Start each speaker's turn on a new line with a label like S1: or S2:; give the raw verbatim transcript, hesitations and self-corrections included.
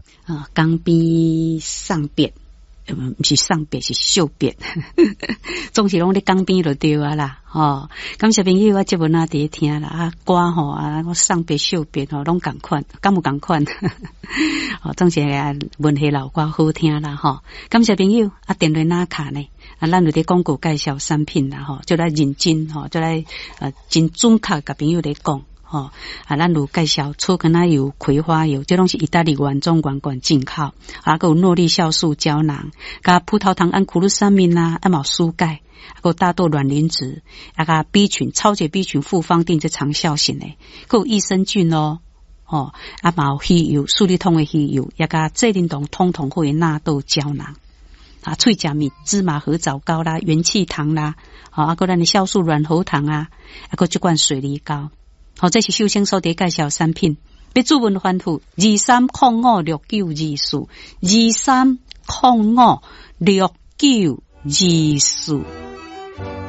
S1: 啊，江边送别，嗯，不是送别，是惜别，总是拢咧江边就对啊啦，吼。咁小朋友我节目那伫听啦，啊歌吼啊，我送别惜别吼，拢共款，敢有共款？哦，总是文学老歌好听啦，吼。咁小朋友啊，电话哪卡呢？啊，咱有伫广告介绍产品啦，吼，就来认真吼，就来呃真准确甲朋友来讲。吼、哦、啊，咱有介绍粗根仔油、葵花油，这拢是意大利原装原罐进口，啊，还有诺丽酵素胶囊，加葡萄糖胺苦鲁沙明啦，啊，毛苏钙，还有大豆卵磷脂，啊，加 B 群超级 B 群复方定这长效型诶，还有益生菌哦，哦，啊，毛鱼油、素利通的鱼油，也加这灵酮通通会纳豆胶囊。啊，脆甲米、芝麻和枣膏啦、元气糖啦，啊，还有咱的酵素软喉糖啊，还有这罐水梨膏。好、哦，这是秀生所伫介绍产品。要注文欢呼二三零五六九二四二三零五六九二四。